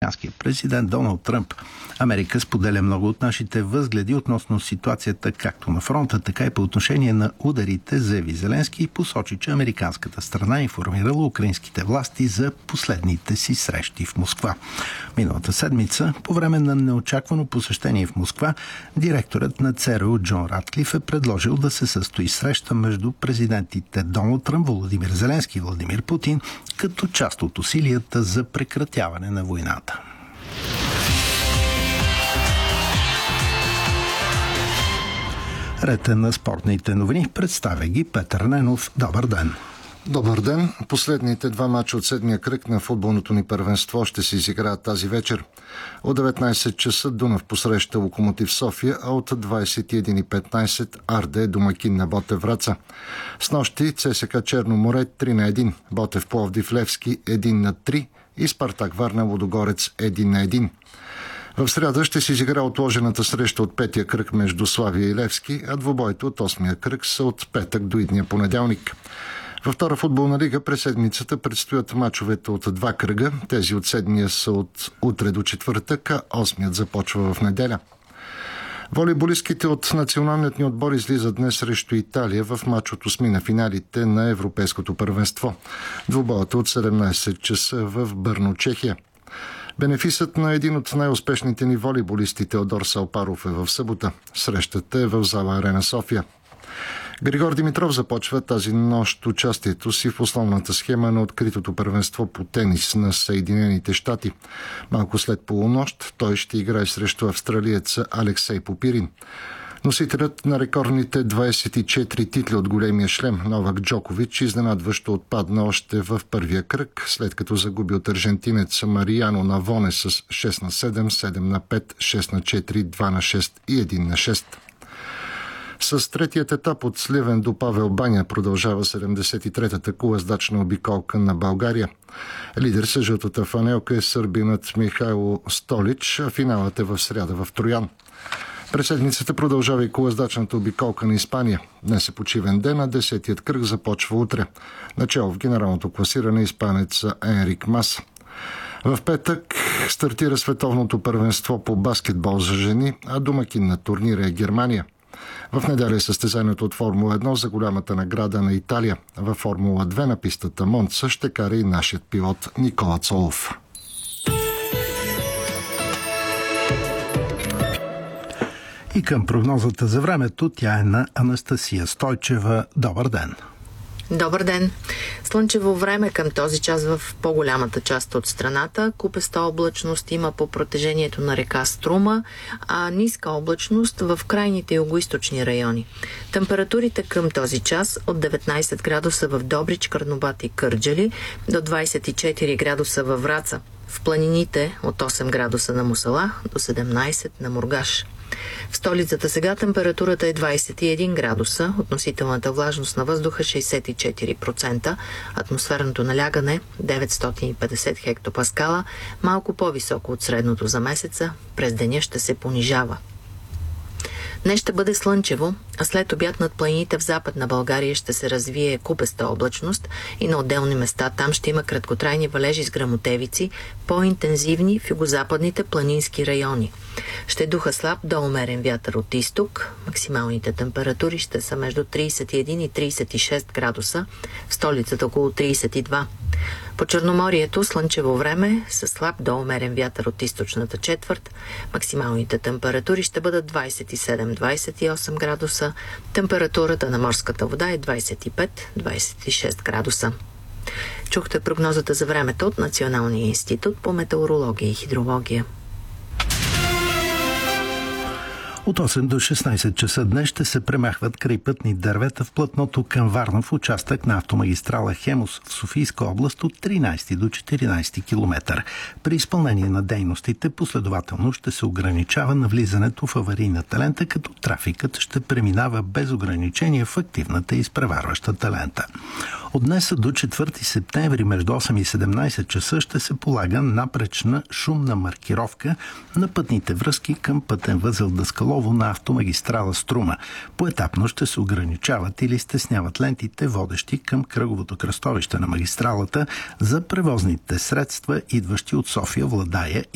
американския президент Доналд Тръмп. Америка споделя много от нашите възгледи относно ситуацията както на фронта, така и по отношение на ударите, заяви Зеленски и посочи, че американската страна информирала украинските власти за последните си срещи в Москва. Миналата седмица, по време на неочаквано посещение в Москва, директорът на ЦРУ Джон Ратклиф е предложил да се състои среща между президентите Доналд Тръмп, Володимир Зеленски и Владимир Путин, като част от усилията за прекратяване на войната. Ред на спортните новини, представя ги Петър Ненов. Добър ден! Добър ден! Последните два мача от седмия кръг на футболното ни първенство ще се изиграят тази вечер. От 19 часа Дунав посреща Локомотив София, а от 21:15 Арде е домакин на Ботев Враца. Снощи ЦСКА Черно море 3-1, Ботев Пловдив Левски 1-3 и Спартак Варна Лудогорец 1-1. В сряда ще се изигра отложената среща от петия кръг между Славия и Левски, а двубоите от осмия кръг са от петък до идния понеделник. Във втора футболна лига през седмицата предстоят мачовете от два кръга. Тези от седмия са от утре до четвъртък, а осмият започва в неделя. Волейболистките от националният ни отбор излизат днес срещу Италия в мач от осми на финалите на Европейското първенство. Двубоят от 17 часа в Бърно, Чехия. Бенефисът на един от най-успешните ни волейболисти Теодор Салпаров е в събота. Срещата е в зала Арена София. Григор Димитров започва тази нощ участието си в основната схема на откритото първенство по тенис на Съединените щати. Малко след полунощ той ще играе срещу австралиеца Алексей Попирин. Носителят на рекордните 24 титли от големия шлем Новак Джокович изненадващо отпадна още в първия кръг, след като загуби от аржентинеца Мариано Навоне с 6-7, 7-5, 6-4, 2-6 и 1-6. С третият етап от Сливен до Павел баня продължава 73-та колездачна обиколка на България. Лидер с жълтата фанелка е сърбинът Михайло Столич, а финалът е в сряда в Троян. През седмицата продължава и колездачната обиколка на Испания. Днес е почивен ден, а 10-тият кръг започва утре. Начало в генералното класиране испанеца Енрик Мас. В петък стартира световното първенство по баскетбол за жени, а домакин на турнира е Германия. В неделя е състезанието от Формула 1 за голямата награда на Италия. Във Формула 2 на пистата Монца ще кара и нашият пилот Никола Цолов. И към прогнозата за времето, тя е на Анастасия Стойчева. Добър ден! Добър ден! Слънчево време към този час в по-голямата част от страната. Купеста облачност има по протежението на река Струма, а ниска облачност в крайните югоизточни райони. Температурите към този час от 19 градуса в Добрич, Карнобат и Кърджали до 24 градуса във Враца. В планините от 8 градуса на Мусала до 17 на Мургаш. В столицата сега температурата е 21 градуса, относителната влажност на въздуха 64%, атмосферното налягане 950 хектопаскала, малко по-високо от средното за месеца, през деня ще се понижава. Днес ще бъде слънчево, а след обяд над планините в Западна България ще се развие купеста облачност и на отделни места там ще има краткотрайни валежи с гръмотевици, по-интензивни в югозападните планински райони. Ще духа слаб до умерен вятър от изток. Максималните температури ще са между 31 и 36 градуса, в столицата около 32. По Черноморието слънчево време с слаб до умерен вятър от източната четвърт. Максималните температури ще бъдат 27-28 градуса. Температурата на морската вода е 25-26 градуса. Чухте прогнозата за времето от Националния институт по метеорология и хидрология. От 8 до 16 часа днес ще се премахват крайпътни дървета в платното към Варна в участък на автомагистрала Хемус в Софийска област от 13 до 14 км. При изпълнение на дейностите последователно ще се ограничава навлизането в аварийната лента, като трафикът ще преминава без ограничения в активната и изпреварващата лента. От днес до 4 септември между 8 и 17 часа ще се полага напречна шумна маркировка на пътните връзки към пътен възел Даскалово на автомагистрала Струма. Поетапно ще се ограничават или стесняват лентите, водещи към кръговото кръстовище на магистралата за превозните средства, идващи от София, Владая